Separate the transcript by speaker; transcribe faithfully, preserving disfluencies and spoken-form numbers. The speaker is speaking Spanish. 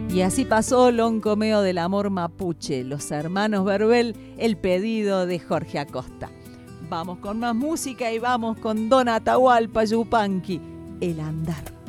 Speaker 1: Y así pasó Loncomeo del Amor Mapuche, Los Hermanos Verbel, el pedido de Jorge Acosta. Vamos con más música y vamos con Don Atahualpa Yupanqui, El Andar.